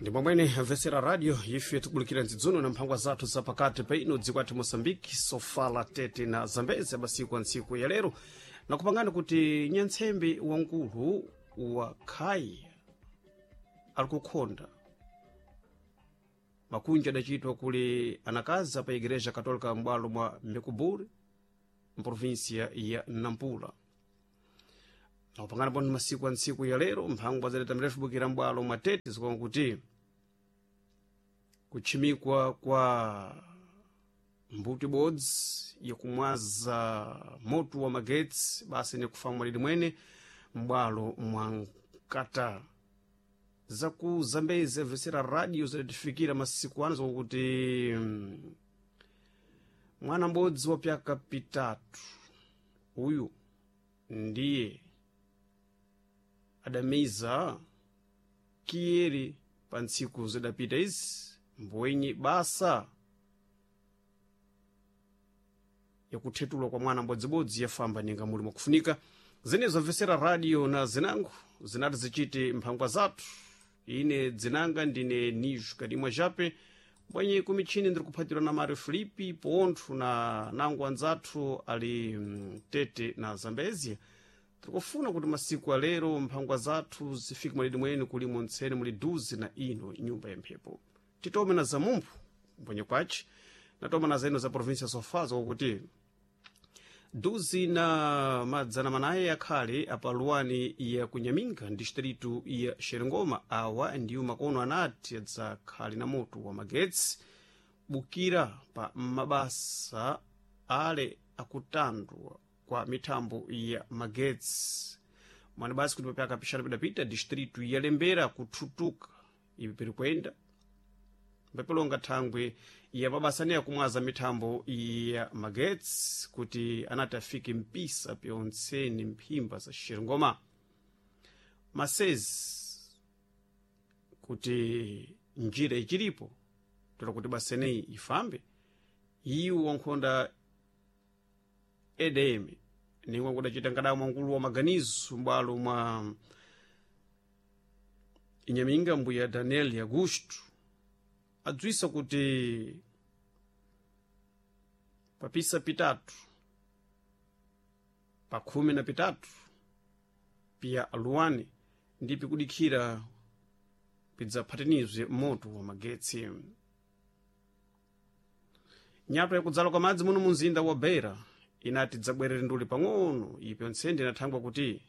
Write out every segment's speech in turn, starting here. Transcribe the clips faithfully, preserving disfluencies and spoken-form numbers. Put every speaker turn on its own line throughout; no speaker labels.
ndi momwene mvesera radio ife tikubulikira nzidziuno na mphangwa zathu zapakati pa ino dzikwati Mosambiki, Sofala, Tete na Zambezi masiku a ntsiku ya lero na kupangana kuti nyantsembe wankulu wa khai ali kukhonda makunja adachitwa kuli anakaza pa Igreja Katolika m'bwalo mwa Mekuburi mprovinsia ya Nampula. Na kupangana pano masiku a ntsiku ya lero mphangwa zadeta mrefubukira m'bwalo mwa Tete zikuwa kuti kuchimikwa kwa mbuto ibodzi yakumwaza moto wa magetsi basi ni kufamwa lili mwene m'bwalo mwa Nkata. Zaku Zambezi vesera radio zadatifikira masiku ano zokuti mm, mwana m'bodzi wa pyaka pitatu uyu ndiye adamiza kiyeri pa ntsiku zidapita izi mbwenye basa yakuthetulwa kwa mwana m'bodzibodzi yafamba ninga muli mwakufunika. Zenezo vesera radio na zinango zinati zichite mphangwa zathu. Ine dzinanga ndine Nishu Kadimwa Jape bwenye kumichini ndiri kuphatira na Mario Filipi ponthu na nangu anzathu ali Tete na Zambezi. Tikufuna kuti masiku alero mphangwa zathu zifike mwalidi mwene kuli montsene muli duzi na ino nyumba ya mphepo. Titome na zamumbu mbwenye kwachi natoma na zaino za provinsia Sofaza wakuti duzi na madzana manaye yakhale apa luwani ya kunyaminga distritu ya Xeringoma awa ndiyo makono anati adza khali na moto wa magetsi bukira pa mabasa ale akutandwa kwa mitambo ya magetsi. Mwana basi kuti papyaka pishana pidapita distritu ya Lembera kuthutuka ipi piri kwenda mpepelonga thangwe ya mabasani ya kumwaza mitambo ya magetsi kuti anati afike mpisa pyontseni mphimba za Xeringoma. Masezi kuti njira ichilipo tola kuti baseneyi ifambe iwu wankhonda edm ni wankhonda chita ngadawu mwankulu wa maganizo m'bwalo mwa Inyaminga mbuya Daniel Augusto adzwisa kuti papisa pitatu pa khumi na pitatu pia aluwani ndipi kudikhira pidzaphatinizwe moto wa magetsi. Nyato yakudzala kwa madzi muno munzinda wa Beira inati dzabwerere nduli pang'ono ipi ontsende inathangwa kuti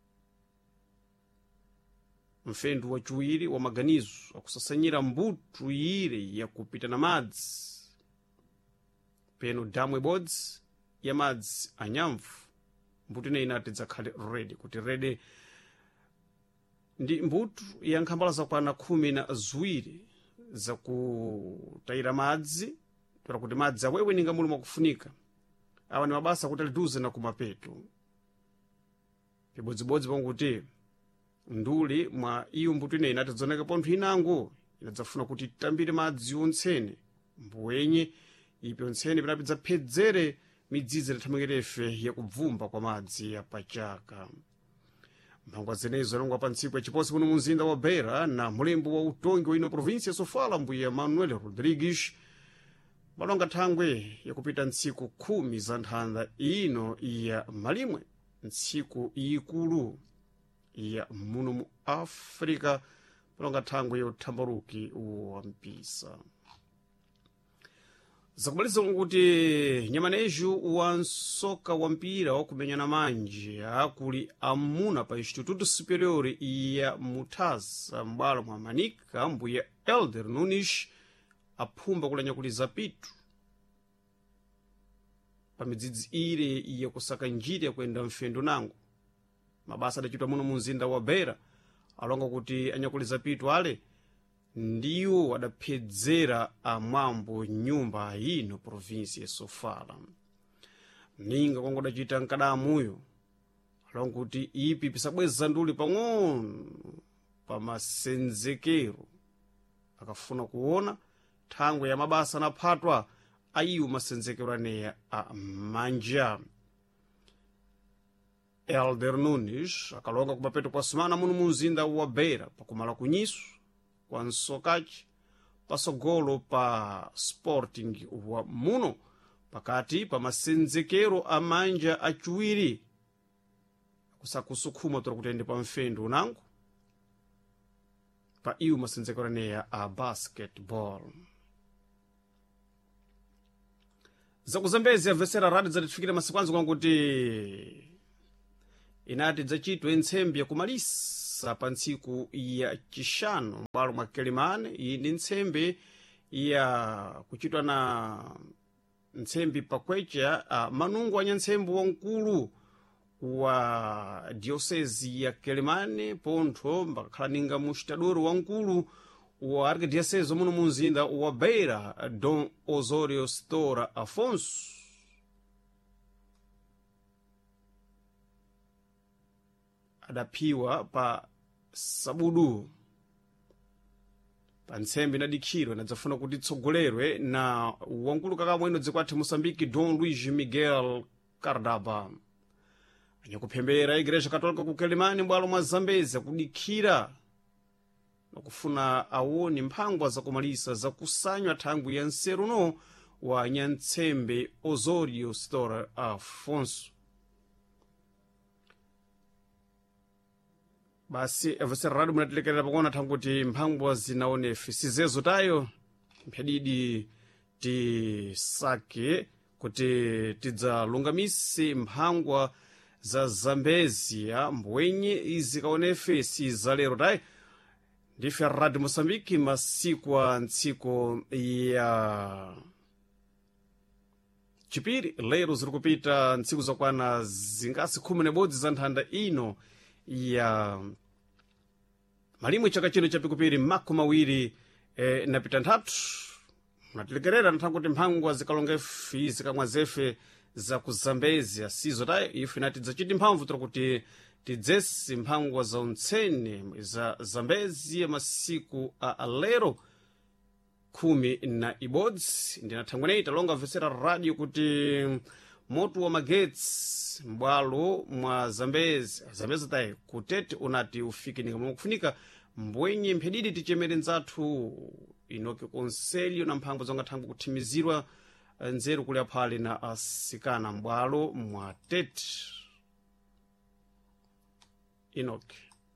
mfendu wachiwiri wa maganizo akusasanyira mbuto ire yakupita na madzi peno damu ibodzi ya madzi anyamvu mbuto ine inati dzakhale redi kuti redi ndi mbuto ya nkhambala zakwana khumi na ziwiri zakutayira madzi tola kuti madzi awewe ninga muli mwakufunika. Awa ni mabasa kuti aliduze na kumapeto ibodzibodzi panguti nduli mwa iyo mbuto ine inati dzoneka pontho inango inadzafuna kuti tambire madzi ontsene mbwenye ipi ontsene pinapi dzaphedzere midzizi idathamangirefe yakubvumba kwa madzi ya pachaka. Mphangwa zenezo zalongwa pa ntsiku yachiposi muno munzinda wa Beira na mulembo wa utongi wa ino provinsia Sofala mbuya Manuel Rodrigues balonga thangwe yakupita ntsiku khumi za nthanda ino ya malimwe ntsiku ikulu ya muno mu Afrika balonga thangwe yothambaruki wa mpisa. Zakubaliza kuti nyamaneju wa nsoka wa mpira wa kumenyana manje akuli amuna pa Instituto Superior ya Mutasa m'bwalo mwa Manika mbuya Elder Nunes aphumba kulanya kuli zapitu pa midzidzi ire ya kusaka njira ya kuenda mfendo nango. Mabasa adachitwa muno munzinda wa Beira alonga kuti anyakuliza pitu ale ndiwo adaphedzera amwambo nyumba ino provinsia ya Sofala. Ninga kwangu adachita nkadamuyo alonga kuti ipi pisabweza nduli pang'ono pa masenzekero akafuna kuona thangwe ya mabasa naphatwa ayiwo masenzekero aneya a manja. Elder Nunes akalonga kumapeto kwa semana muno munzinda wa Beira pakumala kunyiso kwa Nsokachi pasogolo pa Sporting wa muno pakati pa masenzekero a manja achiwiri kusakusukhuma tora kutende pa mfendo unango pa iwo masenzekero aneya a basketball. Zakuzambezi avesera radi zatifikira masiku anzi kuti inati dzachitwe ntsembe yakumalisa pa ntsiku ya chishanu m'bwalo mwa Kelimane. Iyi ndi ntsembe ya kuchitwa na ntsembe pakwecha uh, manungu anya ntsembe wamkulu wa diocese ya Kelimane pontho mbakhala ninga muxitadori wamkulu wa arquidiocese muno munzinda wa Beira, Dom Osório Stora Afonso. Adaphiwa pa sabudu pa ntsembe inadikhidwa nadzafuna kuti itsogolerwe na wamkulu kakamweno dzikwathe Moçambique Dom Luiz Miguel Cardaba. Anyakuphembera Igreja Katolika ku Kelimane m'bwalo mwa Zambezi akudikhira nakufuna awoni mphangwa zakumalisa zakusanywa thangwi ya nseruno wa nyantsembe Osório Stora Afonso. Basi evosera radu munatilekerera pakuona thanguti mphangwa zinaonefe sizezo tayo mphedidi tisake kuti tidzalungamise mphangwa za Zambezia mbwenye izikaonefe si zalero tayi. Ndife Radio Moçambique masiku a ntsiko ya chipiri lero ziri kupita ntsiku zakwana zingasi khumi nebodzi za nthanda ino ya malimwe chaka chino chapikupiri makumi mawiri eh, napita nthatu. Munatilekerera nthango kuti mphangwa zikalongefe zikamwazefe za ku Zambezia sizo tayi ife inati dzachiti mphamvu tora kuti tidzesi mphangwa za untsene za Zambezia masiku a alero khumi na ibodzi. Ndinathangweneyi talonga vesera radio kuti moto wa magetsi m'bwalo mwa Zambezi Zambezi tayi kutete unati ufike ninga momwe kufunika mbwenye mphedidi tichemere nzathu inoke konselio na mphangwa zonga thangu kuthimizirwa nzeru kuli aphale na asikana m'bwalo mwa tete. Enoch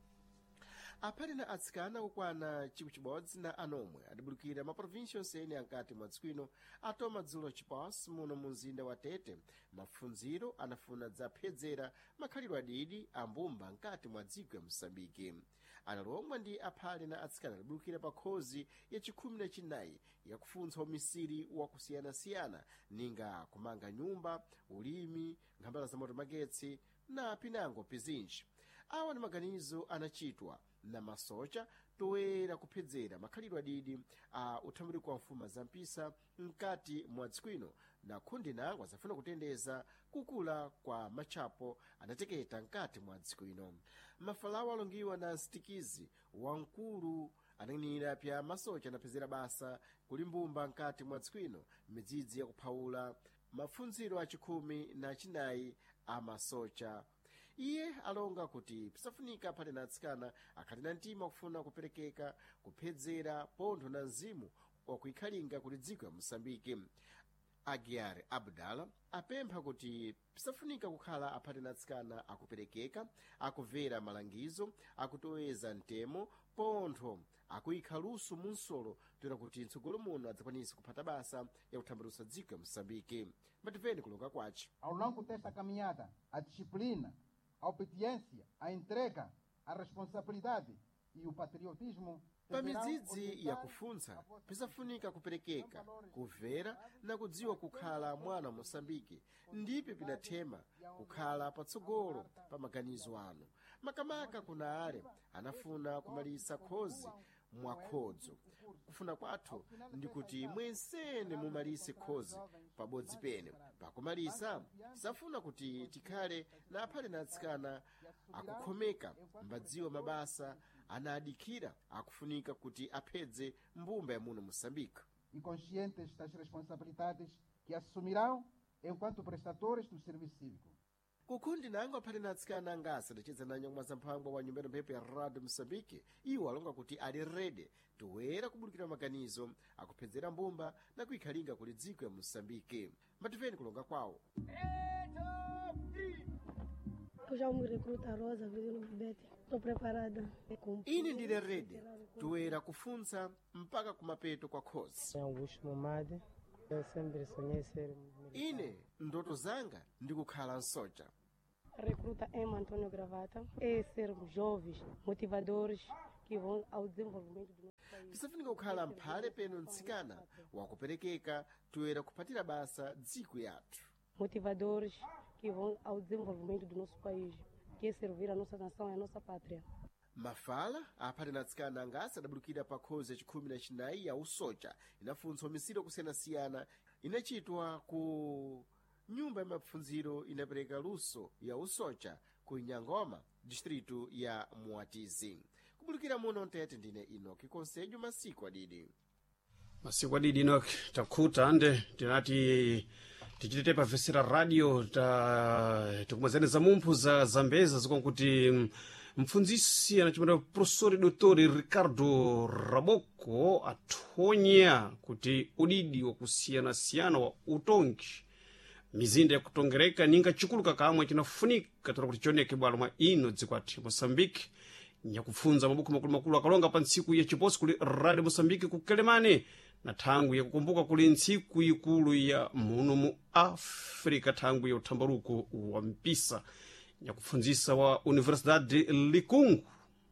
aphale na atsikana kukwana chikwi chibodzi na anomwe adabulukira maprovinsi yonsene ankati mwa dziko atoma dzulo chipasi muno munzinda wa Tete. Mafunziro anafuna dzaphedzera makhalidwe adidi ambumba nkati mwa dziko ya Moçambique. Analongwa ndi aphale na atsikana adabulukira pa khozi ya chikhumi na chinayi yakufuntsa umisiri wakusiyanasiyana ninga kumanga nyumba, ulimi, nkhambala za moto magetsi na pinango pizinji. Awa ni maganizo anachitwa na masocha toera kuphedzera makhalidwe adidi a uh, uthamuliko wa mfuma za mpisa mkati mwa dziko na khundi nango azafuna kutendeza kukula kwa machapo anateketa mkati mwa dziko ino. Mafalawo alongiwa na nstikizi wamkulu anangira pya masocha anaphedzera basa kulimbumba mkati mwa dziko ino midzidzi ya kuphaula mafunziro a chikhumi na chinayi a masocha. Iye alonga kuti pisafunika aphale na atsikana akhali na mtima kufuna kuperekeka kuphedzera pontho na mzimu wakuikhalinga kuli dziko ya Moçambique. Agiar Abdala apempha kuti pisafunika kukhala aphale na atsikana akuperekeka akuvera malangizo akutoweza mtemo pontho akuikhaluso munsolo toera kuti mtsogolo muno adzakwanisa kuphata basa ya kuthambalusa dziko ya Moçambique. Mativeni kulonga kwace.
Ao longo desta caminhada, a disciplina, a obediência, a entrega, a responsabilidade e o patriotismo
pamidzidzi ya kufunsa pisafunika kuperekeka kuvera na kudziwa kukhala mwana Moçambique ndipe pinathema kukhala patsogolo pa maganizo ano. Makamaka kuna ale anafuna kumalisa khozi mwa khodzo. Kufuna kwathu ndikuti mwensene mumalise khozi pabodzi pene pakumalisa safuna kuti tikhale na aphale na atsikana akukhomeka mbadziwa mabasa anadikira akufunika kuti aphedze mbumba ya muno Moçambique.
E conscientes das responsabilidades que assumirão enquanto prestadores do serviço cívico.
kukundi nango aphati na atsikana angasi adacedza na nyamwa zamphangwa wa nyumbero mphepo ya radio Moçambique iwo alonga kuti ali rede toera kubulukira maganizo akuphedzera mbumba na kuikhalinga kuli dziko ya Moçambique. Mativeni kulonga kwawo.
Eu já me recruta Rosa, vivo no Bete. Estou preparada.
Ine ndile rede toera kufunza mpaka kumapeto kwa khosi.
Augusto Mamadi, eu sempre sonhei ser
Ine ndoto zanga ndikukhala nsoja.
Recruta Emma Antônio Gravata. É ser jovens, motivadores que vão ao desenvolvimento do nosso país.
Tisafunika kukhala mphale peno mtsikana wakuperekeka toera kuphatira basa dziko yathu.
Motivadores que vão ao desenvolvimento do nosso país, que é servir a nossa nação e a nossa pátria.
Mafala aphati na atsikana angasi adabulukira pa khozi yacikhumi na chinayi ya usoja inafunsa umisiro kusiyanasiyana inachitwa ku nyumba ya mapfunziro inapereka luso ya usoja ku Nyangoma distrito ya Muatizi. Kubulukira muno ntete ndine Enoki konsejo masiku adidi
masiku adidi Enoki takhuta ande tinati tichitete pavesera radio ta tikumwezaneza mumphu za zambeza zikonkuti mpfunzisi anachimata professor dottore Ricardo Raboko athonya kuti udidi wakusiyanasiyana wa utongi mizinda yakutongereka ninga chikuluka kamwe chinafunika tora kuti chioneke bwalo mwa ino dziko ati Moçambique nyakupfunza mabuku makulu makulu akalonga pa ntsiku ya chiposi kuli radio Moçambique ku Kelemane na thangu yakukumbuka kuli ntsiku ikulu ya muno mu Afrika thangu ya uthambaruko wa mpisa nyakupfunzisa wa Universidade Likungu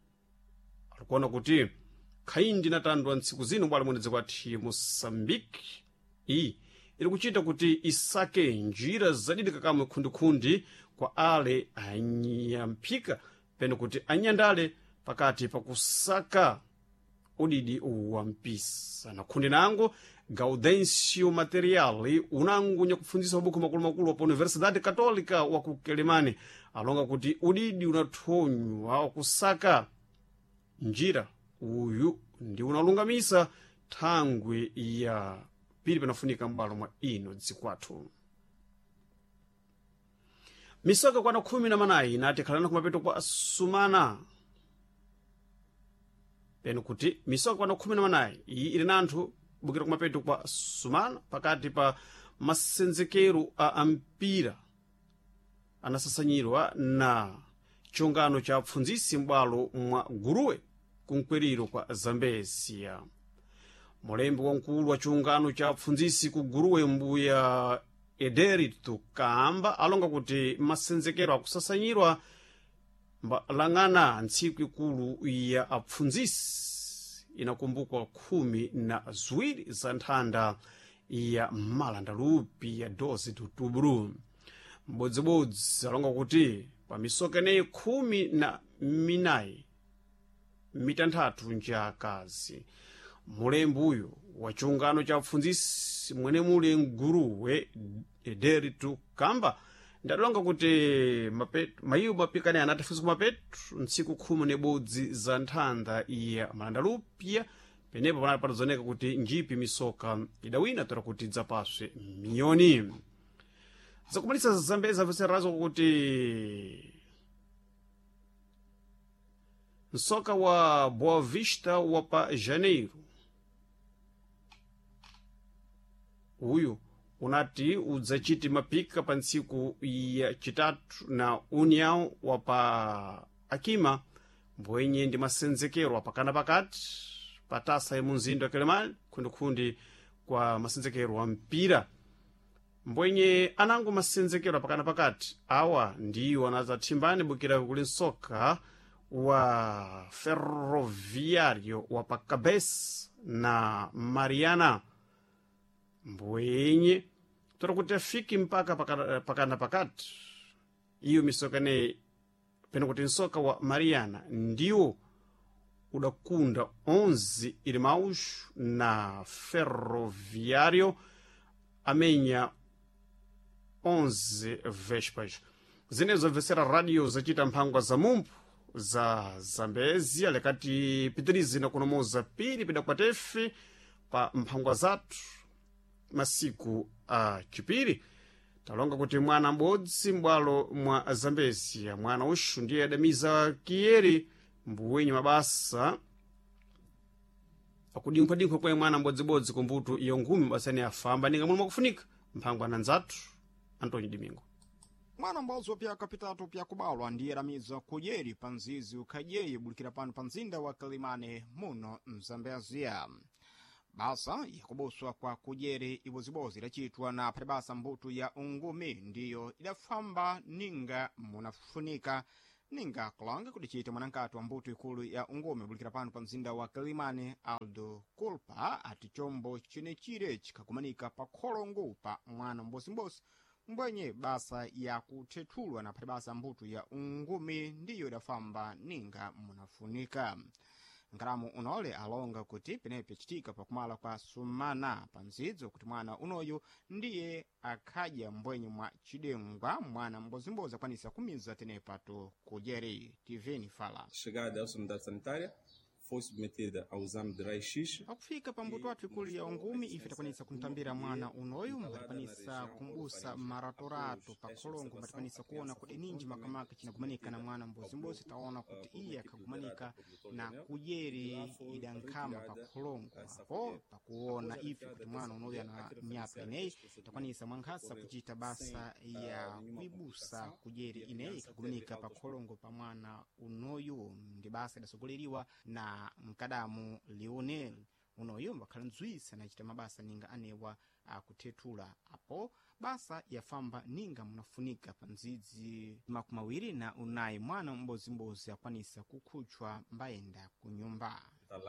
alikuona kuti khaindi natandwa ntsiku zino bwalo mwene dziko ati Moçambique iyi ili kuchita kuti isake njira zadidika kamwe khundikhundi kwa ale anyamphika peno kuti anyandale pakati pakusaka udidi wa mpisa na khundi nango Gaudêncio Materiali unango nyakupfunzisa mabuku makulu makulu pa Universidade Católica wa ku Kelemane alonga kuti udidi unathonywa wakusaka njira uyu ndi unalungamisa thangwe ya pili panafunika mbalo mwa ino dzikwathu. Misoka kwana khumi na manayi nati khalana kumapeto kwa sumana peno kuti misoka kwana khumi na manayi iyi ili nanthu bukira kumapeto kwa sumana pakati pa masenzekero a ampira anasasanyirwa na chongano cha apfunzisi mbwalo mwa Guruwe kunkweriro kwa Zambezia. Mulembi wankulu wa chungano cha apfunzisi ku Guruwe mbuya Ederito Kamba alonga kuti masenzekero akusasanyirwa mbalang'ana ntsiku ikulu ya apfunzisi inakumbukwa khumi na ziwiri za nthanda ya malandalupi ya doze tutuburu. Mbodzibodzi alonga kuti pa misoka ineyi khumi na minayi mitanthatu njakazi mulembi uyu wa chungano cha apfunzisi mwene muli Nguruwe Ederito Kamba ndalonga kuti mapetu mayiwo mapikane anatafiza kumapetu ntsiku khumi nebodzi za nthanda ya malandalupya penepo panali patazoneka kuti njipi misoka idawina tora kuti dzapaswe miyoni zakumalisa Zambeza veserazo kuti nsoka wa Boa Vista wa pa Janeiro uyu unati udzachiti mapika pa ntsiku ya chitatu na União wa pa Akima mbwenye ndi masenzekero apakana pakati patasa ya munzindo ya Kelemane khundikhundi kwa masenzekero wa mpira mbwenye anango masenzekero apakana pakati awa ndiwo anazathimbani bukira kuli nsoka wa Ferroviário wa pa Cabeça na Mariana mbwenye tora kuti afiki mpaka pakana, pakana pakati iyo misoka ne pena kuti nsoka wa Mariana ndiwo udakunda onze irmãos na Ferroviário amenya onze vespas zinezo vesera radio zachita mphangwa za mumpu za Zambezia lekati pitirizi na kunomoza pili pidakwatefe pa mphangwa zatu masiku a chipiri talonga kuti mwana m'bodzi m'bwalo mwa zambezia mwana uxu ndiye adamiza kiyeri mbuwenyi mabasa akudinkhwadinkhwa kwa mwana m'bodzibodzi kumbuto iyo ngumi mabasani afamba ninga mulima kufunika mphangwa na nzathu Antônio Domingo.
Mwana m'bodzi wapya kapitatu pya kubalwa ndiye adamiza kuyeri pa nzizi ukhadyeye bulikira pano pa mzinda wa Kalimane muno mzambezia. Basa yakubuswa kwa kujeri ibozibozi idachitwa na phalibasa mbuto ya ungumi ndiyo idafamba ninga munafunika ninga kulanga kudicita mwanankatu wa mbuto ikulu ya ungumi bulikira pano pa mzinda wa Kalimane Aldo Culpa ati chombo chenechire chikakumanika pa kholongo pa mwana m'bozimbozi mbwenye basa ya kuthetulwa na phalibasa mbuto ya ungumi ndiyo idafamba ninga munafunika. Nkalamu unole alonga kuti penepe chitika pakumala kwa sumana pa nzidzo kuti mwana unoyu ndiye akhadya mbwenye mwa chidengwa mwana m'bozimbozi akwanisa kumiza tenepato kujeri. Tiveni fala.
Chegada à unidade sanitária, foi submetida ao exame de raio-x.
Akufika pa mbuto wathu ikulu ya ungumi ife takwanisa kumtambira mwana unoyu mbatikwanisa kumbusa maratorato pa kholongo mbatikwanisa kuona kuti ninji makamaka chinakumanika na mwana m'bozimbozi taona kuti iye akakumanika na kujeri idankhama pa kholongo apo pakuona ife kuti mwana unoyu ana myaka ineyi takwanisa mwankhasa kuchita basa ya kuibusa kujeri ineyi ikakumanika pa kholongo pa mwana unoyu ndi basa idasogoleriwa na mkadamu Lionel unoyo mbakhala nzwisa nachita mabasa ninga anewa akuthethula apo basa yafamba ninga munafunika pa nzidzi makumawiri na unayi mwana m'bozimbozi akwanisa kukhutchwa mbayenda ku nyumba.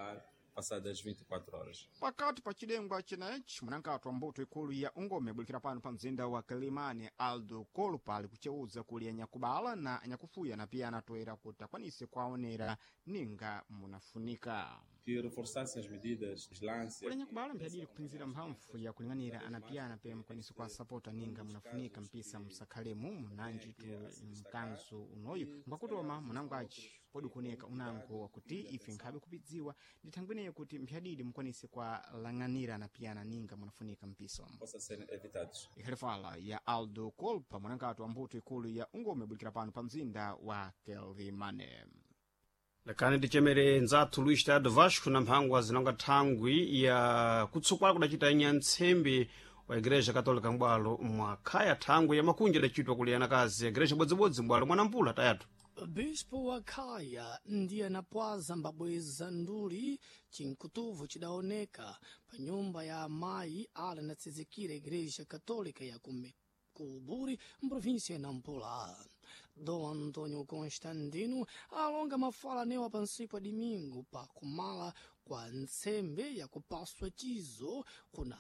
Passadas vinte e quatro horas.
Pakati pa chidengwa chenechi mwanankatu wa mbuto ikulu ya ungome bulikira pano pa mzinda wa Kalimane Aldo Culpa ali kucheuza kuli anyakubala na anyakufuya na pia anatoera kuti akwanise kwaonera ninga munafunika.
Que reforçassem as medidas de vigilância.
Kuli anyakubala mphadiri kuphinzira mphamvu ya kuling'anira anapiyana pe mukwanise kwa sapota ninga munafunika mpisa msakhalemu munanjitu mkanzu unoyu mbakutoma munangwaci podi kuoneka unango wakuti ife nkhabe kupidziwa ndithangweneyo kuti mphadiri mukwanise kwa lang'anira anapiyana ninga munafunika mpisa
possa serem evitados.
ikhalifala ya Aldo Culpa mwanankatu wa mbuto ikulu ya ungome bulikira pano pa mzinda wa Kalimane.
Lakani ndichemere nzathu Luís Tado Vasco na mphangwa zinonga thangwi ya kutsukwala kudacita nyantsembe wa Igreja Katolika m'bwalo mwa khaya thangwi ya makunja idacitwa kuli anakazi ya Igreja bodzibodzi m'bwalo mwanampula tayatu.
Bispo wa khaya ndiye anapwaza mbabweza nduli chinkutuvu chidaoneka pa nyumba ya amayi ala natsizikira Igreja Katolika ya Kuburi mprovinsia ya Nampula. Dom Antônio Constantino alonga mafala newa pansiku ya domingo pa kumala kwa ntsembe ya kupaswa chizo kuna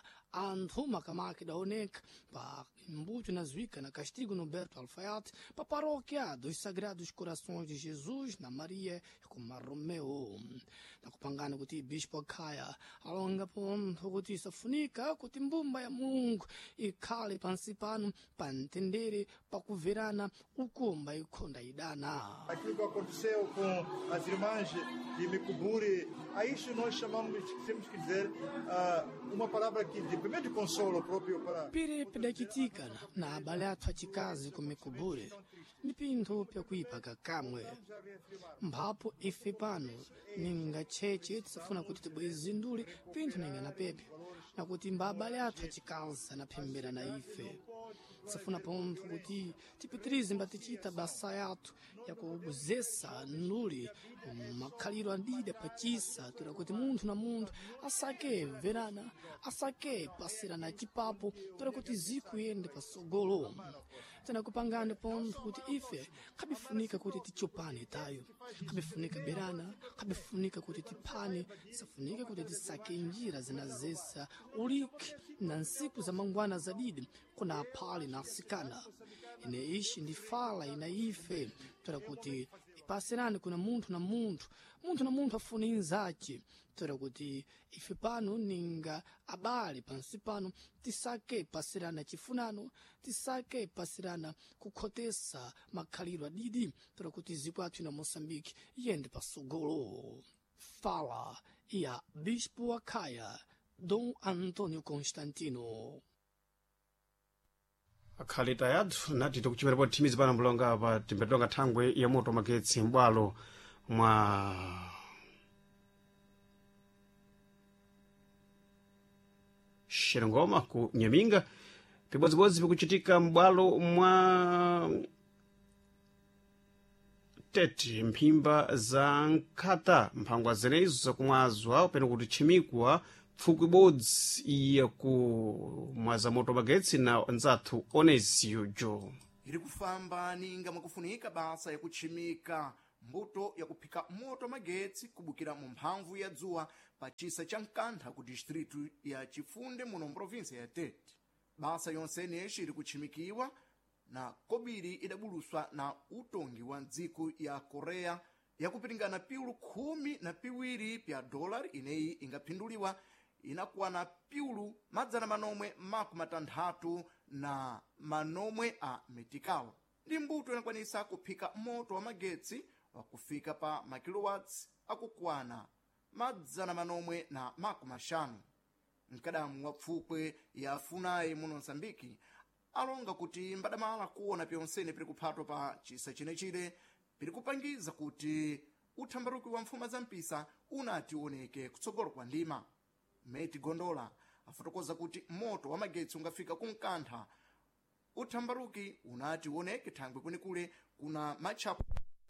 anthu makamaka idaoneka pa mbuto inazwika na Castigo Noberto Alfaiate pa paróquia dos Sagrados Corações de Jesus na Maria ku Maromeu. Na kupangana kuti bispo khaya alonga pontho kuti isafunika kuti mbumba ya Mulungu ikhale pansi pano pa ntendere pa kuverana ukumba ikhonda idana.
Aquilo que aconteceu com as irmãs de Micuburi, a isso nós chamamos, temos que dizer, uh, uma palavra que de primeiro de consolo próprio para...
Pire pedakitika na abale athu achikazi ku Micuburi ni pinthu pyakuipa kakamwe mphapo ife pano ninga cheche tisafuna kuti tibwezi nduli pinthu ninga na pepe na kuti mbabale athu achikazi anaphembera na ife tisafuna pontho kuti tipitirize mbatichita basa yathu yakubuzesa nduli makhaliro andide pachisa tura kuti munthu na munthu asake verana asake pasirana chipapo tura kuti ziku yende pasogolo tena kupangana pontho kuti ife kabifunika kuti tichopane tayo kabifunika berana kabifunika kuti tiphane safunika kuti tisake njira zinazesa uliki na nsiku za mangwana zadidi kuna aphali na asikana ine ishi ndi fala ina ife tura kuti ipasirane kuna munthu na munthu munthu na munthu afune inzace tura kuti ife pano ninga abale pansi pano tisake pasirana chifunano tisake pasirana kukhotesa makhaliro adidi tura kuti zipo athu na Moçambique yende pasogolo. Fala ya bispo wa khaya Dom Antônio Constantino.
akhali tayadu nati tikuchipera po thimizi pana mbulonga pa timbetonga thangwe ya moto magetsi m'bwalo mwa Xerengoma ku Nyaminga pibodzibodzi pikuchitika m'bwalo mwa Tete mphimba za nkhata mphangwa zenezo zakumwazwa pene kuti chimikwa pfuko ibodzi iya ku mwaza moto magetsi na nzathu Onesio jo
iri kufamba ninga mwakufunika basa yakuchimika mbuto yakuphika moto magetsi kubukira mu mphamvu ya dzuwa pa chisa cha Nkantha ku distritu ya Chifunde muno mprovinsia ya Tete. Basa yonse neshi iri kuchimikiwa na kobiri idabuluswa na utongi wa ndziko ya Korea yakupiringana piulu khumi na piwiri pya dolari ineyi ingaphinduliwa inakuwana piulu madzana manomwe maku matanthatu na manomwe a metikala. Ndi mbuto inakwanisa kuphika moto wa magetsi wakufika pa makilowatts akukwana madzana manomwe na maku mashanu. Mkadamu wa pfukwe ya Funai muno Msambiki alonga kuti mbadamala kuona pyonsene piri kuphatwa pa chisa chenechire piri kupangiza kuti uthambaruki wa mfuma za mpisa unati uoneke kutsogolo kwa ndima. Meti Gondola afotokoza kuti moto wa magetsi ungafika ku Nkantha uthambaruki unati uoneke thangwe kwenikule kuna matchapo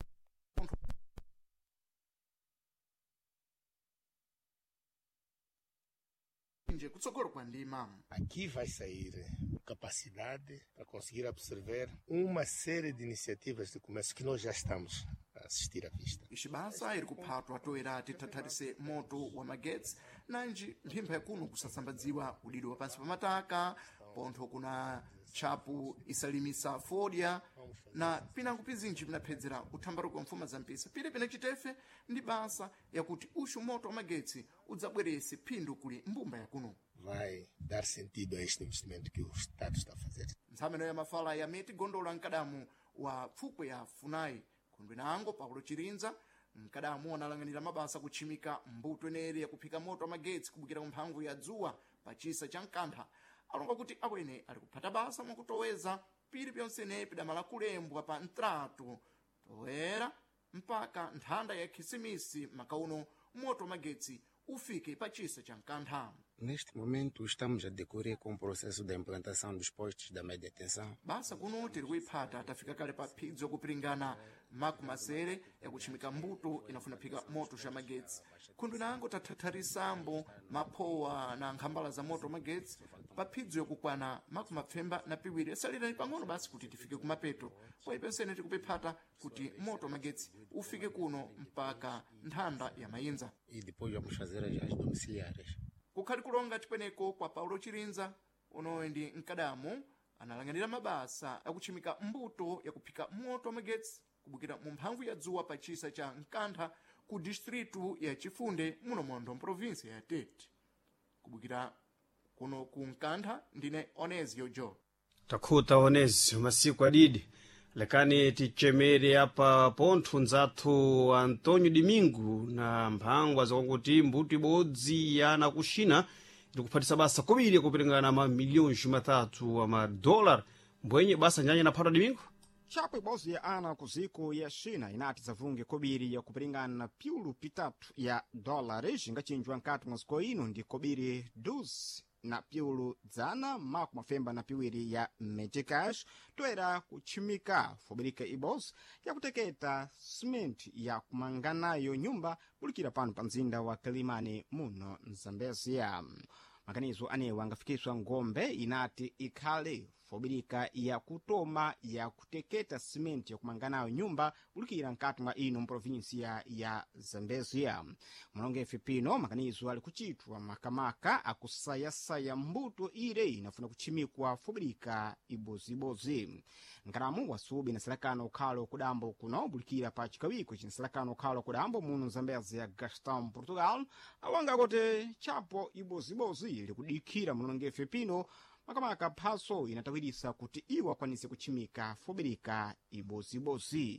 kutsogolo kwa ndima.
Aqui vai sair capacidade para conseguir absorver uma série de iniciativas de comércio que nós já estamos a assistir à vista.
Ixibasa iri kuphatwa toera tithatharise moto wa magetsi nanji mphimba yakuno kusasambadziwa uliro wa pansi pa mataka pontho kuna tchapu isalimisa fodya na pinango pizinji pinaphedzera uthambaruki wa mfuma za mpisa pile pina chitefe ndi basa yakuti uxu moto wa magetsi udzabwerese phindu kuli mbumba yakuno.
Vai dar sentido a este investimento que o Estado está a fazer.
Ntsameno ya mafala ya Meti Gondola mkadamu wa pfukwe ya Funai kundwinango Paulo Chirinza mkadamu analanganira mabasa kuchimika mbuto eneri yakuphika moto wa magetsi kubukira kumphamvu ya dzuwa pa chisa cha Nkantha alonga kuti awene ali kuphata basa mwakutoweza pili pyonsene pidamala kulembwa pa ntratu toera mpaka nthanda ya khisimisi makauno moto wa magetsi ufike pa chisa cha Nkantha.
Neste momento estamos a decorrer com o processo da implantação dos postos da média tensão.
Basa kuno tiri kuiphata atafika kale pa phidzo yakupiringana maku masere yakuchimika mbuto inafuna phika moto za magetsi. Kundwinango tathatharisambo maphowa na nkhambala za moto magetsi pa phidzo yakukwana maku mapfemba na piwiri yasalira ni pang'ono basi kuti tifike kumapeto kwa ipensene tikupiphata kuti moto magetsi ufike kuno mpaka nthanda ya Mayinza.
E depois vamos fazer as domiciliares.
Kukhali kulonga tipweneko kwa Paulo Chirinza unowe ndi mkadamu analanganira mabasa akuchimika mbuto yakuphika moto wa magetsi kubukira mu mphamvu ya dzuwa pa chisa cha Nkantha ku distritu ya Chifunde muno mondo mprovinsia ya Tete. Kubukira kuno ku Nkantha ndine Onesio jo.
Takhuta Onesio masiku adidi lekani tichemere apa pontho nzathu Antonio Domingo na mphangwa zakuti mbuto ibodzi yana kuxina ndikuphatisa basa kobiri yakupiringana ma miliyoni matatu wa madolari mbwenye basa nyanya na Phato Domingo.
Chapo ibodzi ya ana kuziko ya China inati zavunge kobiri yakupiringana na piulu pitatu ya dolari ingachinjwa nkati mwa ziko ino ndi kobiri duzi na piulu dzana maku mafemba na piwiri ya meticas toera kuchimika fobirika ibodzi yakuteketa simenti ya kumanganayo nyumba bulikira pano pa mzinda wa Kalimane muno Mzambezia. Makanizo anewa angafikiswa ngombe inati ikhale fobirika ya kutoma ya kuteketa simenti ya kumanganayo nyumba bulikira nkati mwa ino mprovinsia ya Zambezia. Mwanongefe pino makanizo ali kuchitwa makamaka akusayasaya mbuto ire inafuna kuchimikwa fobirika ibozibozi. Nkaramu wasubi na selekano ukhalo kudambo kuno bulikira pa chikawiko chini selekano ukhalo kudambo muno Zambezia Gastão Portugal awanga kote chapo ibozibozi ili kudikira mwanongefe pino makamaka phaso inatawirisa kuti iwo akwanise kuchimika fobirika ibozibozi.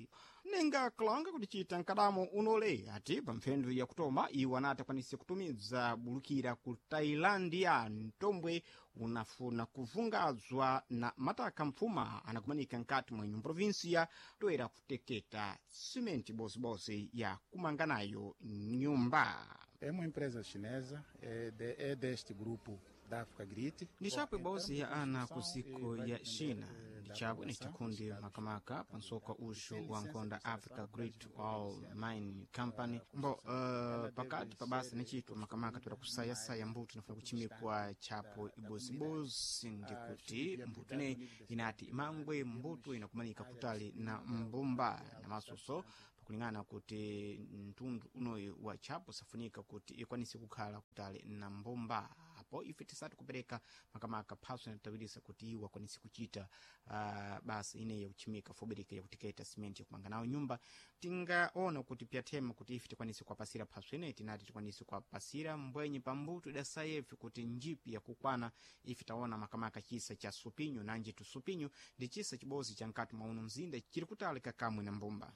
ninga kulanga kuti chita nkadamo unole ati pamphendo ya kutoma iwo anati akwanise kutumiza bulukira ku tailandia ntombwe unafuna kuvungazwa na mataka mfuma anakumanika nkati mwenye provinsia toera kuteketa simenti bosibosi ya kumanga nayo nyumba.
É uma empresa chinesa, é, de, é deste grupo da Africa Grit.
Ndichapo bosi ya ana kusiko ya China ndichapo ni chikundi makamaka pansoka usho wa nkonda Africa Grit All Mine Company mbo uh, pakati pabasa ni chitu makamaka tuwera kusaya saya mbutu nafuna kuchimikwa chapo ibosibosi ndikuti mbutu ne inati imangwe mbutu inakumanika kutali na mbumba na masoso kulingana kuti ntundu unoyo wa chapo safunika kuti ikwanise kukhala kutali na mbumba apo ife tisati kupereka makamaka phaso natawirisa kuti iwa kwanise kuchita uh, basi ine ya uchimika foberika ya kutiketa simenti ya kumanga nayo nyumba tingaona kuti piatema kuti ife tikwanise kwa pasira phaso ine tinati tikwanise kwa pasira mbwenye pambutu idasayefi kuti njipi ya kukwana ife taona makamaka chisa cha supinyo na njitu supinyo ndi chisa chibozi cha nkatu mauno mzinda chiri kutali kakamwe na mbumba.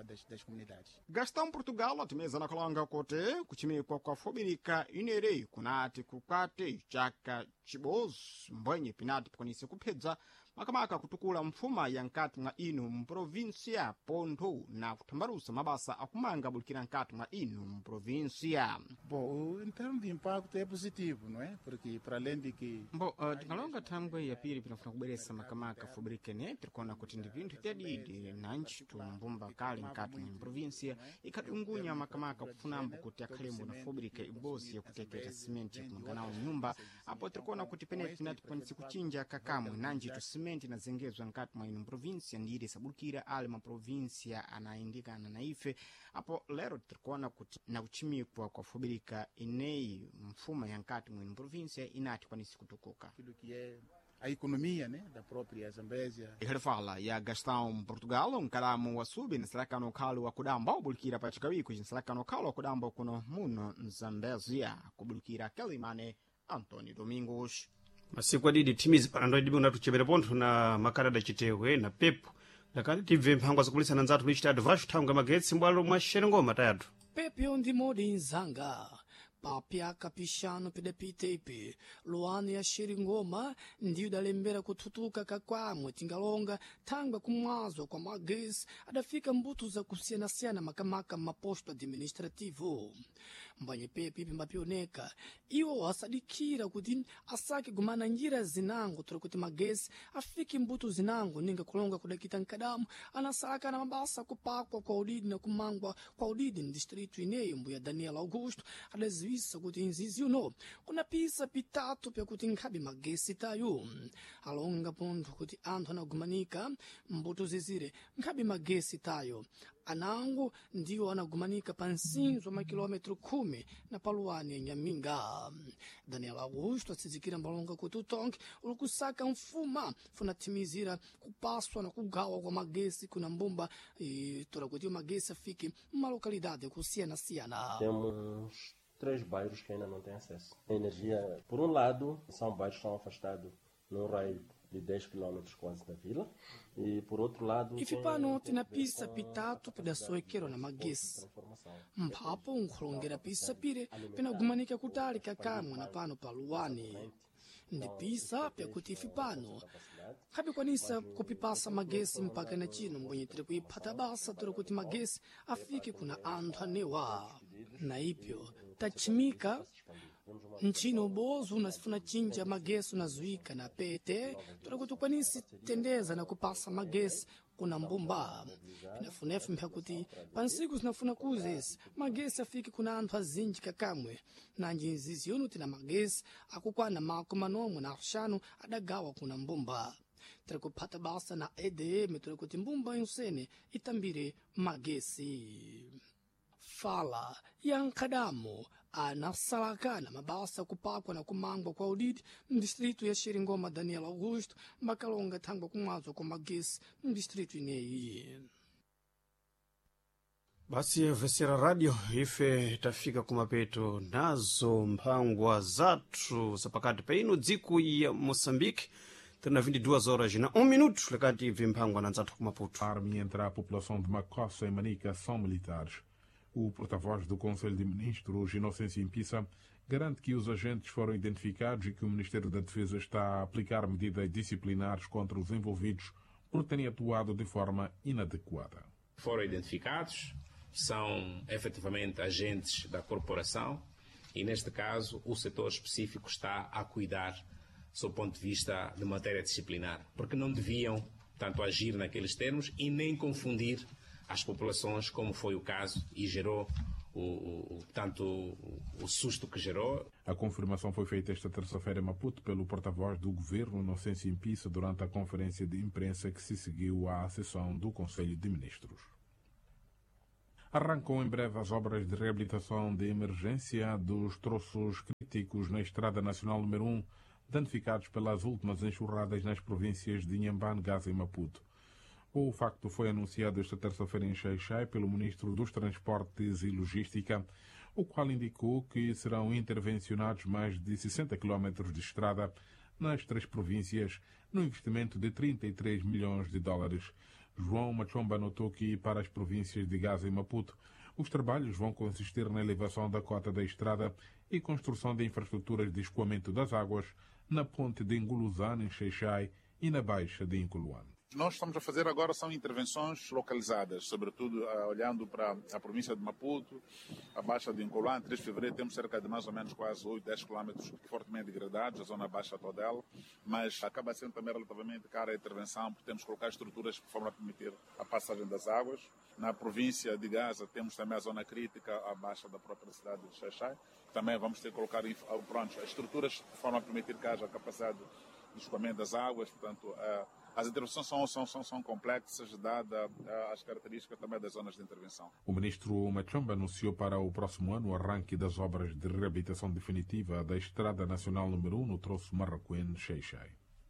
Gastão Portugal atimeza na kalanga kote kuchimikwa kwa foberika inerei kunati kukate chaka chibozi mbwenye pinati pakwanise kuphedza makamaka kutukula mfuma ya nkati mwa inu mprovinsia Ponto na kutambarusa mabasa akumanga bulukira nkati mwa inu mprovinsia.
Bom, em termos de impacto é positivo, não é? Porque para além de que
Bo uh, tingalonga thangwe ya pili pinafuna kuberesa makamaka foberika ne tikona kuti ndi vinthu tyadidi nanchi tumbumba kali nkati mwa provinsia ikadungunya makamaka kufunambo kuti akhalembo na foberika ibosi ya kuteketa simenti ya kumanga nayo nyumba apo tikona kuti peneti tinati kwanisi kuchinja kakamwe nanji tu simenti na zengezwa nkati mwa inu provinsia ndiri sabulukira ali ma provinsia anaindikana na ife apo lero tikona kuti na kuchimikwa kwa foberika inei mfuma ya nkati mwa inu provinsia inati kwanisi kutukuka
a economia, né, da própria Zambésia.
Ele fala ya Gastão Portugal um kalamu wa subi na seraka no kalo wa kudamba bulukira pa chikawiko jin seraka no kalo wa kudamba kuno muno Zambésia kubulukira Kalimane Antônio Domingos.
Masiku adidi timizi parando dibi unatuchebere ponto na makarada chitewe na pepo lakini tive mphangwa zikulisa na nzatu lichitadu vashu thanga magetsi mbwalo mwa sherengoma tayatu.
Pepe ndi modi nzanga. Papyaka pishano pedapitepe luano ya Shiringoma ndiyo dalembera kututuka kakwamwe tingalonga thangwa kumwazwa kwa magesi adafika mbuto za kusiana-siana makamaka maposto administrativo. Mbanye pepe mbapioneka iwo wasadikira kuti asake gumana njira zinango tura kuti magesi afiki mbuto zinango ninga kulonga kudakita nkadamu anasaka na mabasa kupakwa kwa udidi na kumangwa kwa udidi ndistritu ineyo mbuya Daniel Augusto adazivisa kuti nzizi uno kuna pisa pitatu pya kuti nkhabi magesi tayo alonga pontho kuti anthu anagumanika mbuto zizire nkhabi magesi tayo anango ndiwo anagumanika pa nsinzo makilometro kumi na paluani ya Nyaminga. Daniel Augusto atsizikira mbalonga kuti utongi ulukusaka mfuma funatimizira kupaswa na kugawa kwa magesi kuna mbumba e, tora kuti magesi afike malokalidade kusiana-siana.
Temos três bairros que ainda não têm acesso. A energia, por um lado, são bairros que estão afastados num raio de dez quilômetros quase da vila, e por outro lado
ifipano tinapisa pitatu pidasoekero na magesi mphapo nkhulongera pisa pire pinagumanika kutali kakamwe na pano paluwani ndipisa pyakuti ifipano khabikwanisa kupipasa magesi mpaka na chino mbwenye tiri kuiphata basa tiri kuti magesi afike kuna anthu anewa na ipyo tachimika nchino bozu unasifuna chinja magesi unazuika na pete tura kuti ukwanisi tendeza na kupasa magesi kuna mbumba pinafunefu mpya kuti pansiku zinafuna kuzesi magesi afiki kuna anthu azinji kakamwe na njinzizi yonu tina magesi akukwana mako manomwe na ashanu adagawa kuna mbumba tira kuphata basa na E D M tura kuti mbumba yonsene itambire magesi. Fala ya nkadamu anasalakana mabasa kupakwa na kumangwa kwa udidi mdistritu ya Shiringoma Daniel Augusto makalonga thangwa kumwazwa kwa magesi mdistritu ineyi.
Basi vesera radio ife tafika kumapeto nazo mphangwa zatu zapakati paino dziku ya Mosambiki tena vinte e duas horas na um minuto lekati vimphangwa na nzathu kumaputo.
Arme entre a população de Macossa e Manica são militares. O porta-voz do Conselho de Ministros, Inocêncio Impissa, garante que os agentes foram identificados e que o Ministério da Defesa está a aplicar medidas disciplinares contra os envolvidos por terem atuado de forma inadequada.
Foram identificados, são efetivamente agentes da corporação e, neste caso, o setor específico está a cuidar sob o ponto de vista de matéria disciplinar, porque não deviam tanto agir naqueles termos e nem confundir as populações, como foi o caso, e gerou o, o, tanto o, o susto que gerou.
A confirmação foi feita esta terça-feira em Maputo pelo porta-voz do governo, Inocêncio Impissa, durante a conferência de imprensa que se seguiu à sessão do Conselho de Ministros. Arrancam em breve as obras de reabilitação de emergência dos troços críticos na Estrada Nacional número um, danificados pelas últimas enxurradas nas províncias de Inhambane, Gaza e Maputo. O facto foi anunciado esta terça-feira em Xai-Xai pelo Ministro dos Transportes e Logística, o qual indicou que serão intervencionados mais de sessenta quilómetros de estrada nas três províncias, no investimento de trinta e três milhões de dólares. João Machomba notou que, para as províncias de Gaza e Maputo, os trabalhos vão consistir na elevação da cota da estrada e construção de infraestruturas de escoamento das águas na ponte de Nguluzane, em Xai-Xai, e na baixa de Inculuane.
Nós estamos a fazer agora são intervenções localizadas, sobretudo uh, olhando para a província de Maputo, a baixa de Inculuane. três de fevereiro temos cerca de mais ou menos quase oito, dez quilómetros fortemente degradados, a zona baixa toda ela, mas acaba sendo também relativamente cara a intervenção, porque temos que colocar estruturas de forma a permitir a passagem das águas. Na província de Gaza temos também a zona crítica, a baixa da própria cidade de Xai-Xai. Também vamos ter que colocar pronto, estruturas de forma a permitir que haja a capacidade de escoamento das águas, portanto, uh, as intervenções são, são, são, são complexas, dada as características também das zonas de intervenção.
O ministro Machomba anunciou para o próximo ano o arranque das obras de reabilitação definitiva da Estrada Nacional número um no troço Marraquém-Xai-Xai.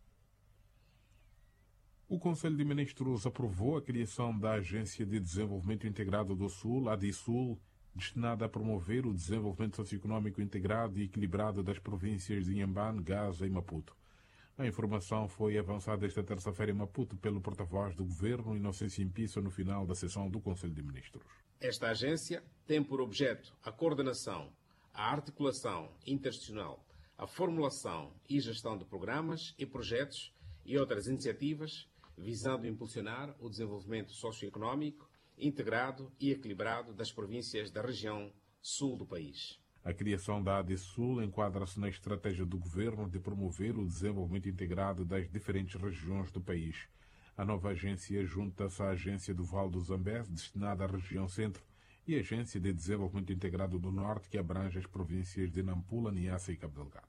O Conselho de Ministros aprovou a criação da Agência de Desenvolvimento Integrado do Sul, a ADISUL, destinada a promover o desenvolvimento socioeconómico integrado e equilibrado das províncias de Inhambane, Gaza e Maputo. A informação foi avançada esta terça-feira em Maputo pelo porta-voz do Governo, Inocêncio Impissa, no final da sessão do Conselho de Ministros.
Esta agência tem por objeto a coordenação, a articulação interinstitucional, a formulação e gestão de programas e projetos e outras iniciativas visando impulsionar o desenvolvimento socioeconómico integrado e equilibrado das províncias da região sul do país.
A criação da ADISUL enquadra-se na estratégia do governo de promover o desenvolvimento integrado das diferentes regiões do país. A nova agência junta-se à Agência do Vale do Zambeze, destinada à região centro, e a Agência de Desenvolvimento Integrado do Norte, que abrange as províncias de Nampula, Niassa e Cabo Delgado.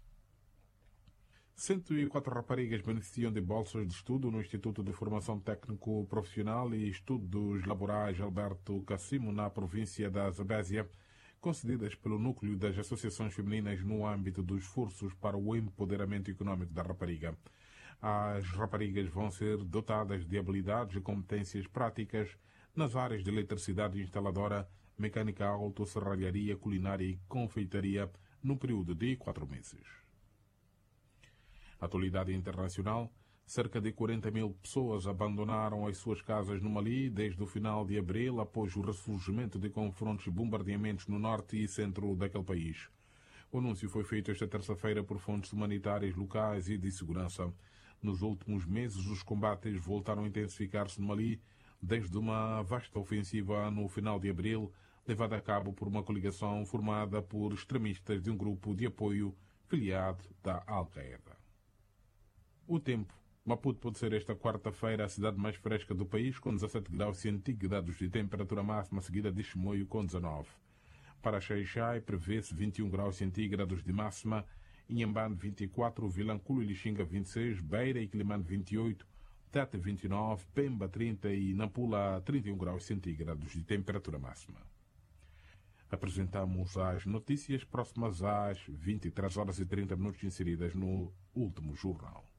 cento e quatro raparigas beneficiam de bolsas de estudo no Instituto de Formação Técnico Profissional e Estudos Laborais Alberto Cassimo, na província da Zambésia, concedidas pelo Núcleo das Associações Femininas no âmbito dos esforços para o empoderamento econômico da rapariga. As raparigas vão ser dotadas de habilidades e competências práticas nas áreas de eletricidade instaladora, mecânica auto, serralharia, culinária e confeitaria num período de quatro meses. Atualidade internacional. Cerca de quarenta mil pessoas abandonaram as suas casas no Mali desde o final de abril, após o ressurgimento de confrontos e bombardeamentos no norte e centro daquele país. O anúncio foi feito esta terça-feira por fontes humanitárias locais e de segurança. Nos últimos meses, os combates voltaram a intensificar-se no Mali, desde uma vasta ofensiva no final de abril, levada a cabo por uma coligação formada por extremistas de um grupo de apoio filiado da Al-Qaeda. O tempo. Maputo pode ser esta quarta-feira a cidade mais fresca do país, com dezassete graus centígrados de temperatura máxima, seguida de Chimoio com dezanove. Para Xai-Xai, prevê-se vinte e um graus centígrados de máxima, Inhambane vinte e quatro, Vilanculo e Lixinga vinte e seis, Beira e Quilimane vinte e oito, Tete vinte e nove, Pemba trinta e Nampula trinta e um graus centígrados de temperatura máxima. Apresentamos as notícias próximas às vinte e três horas e trinta minutos inseridas no último jornal.